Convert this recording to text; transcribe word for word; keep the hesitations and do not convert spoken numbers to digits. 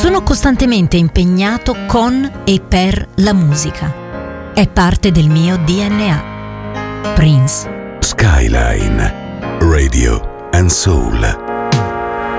Sono costantemente impegnato con e per la musica. È parte del mio D N A. Prince. Skyline Radio and Soul.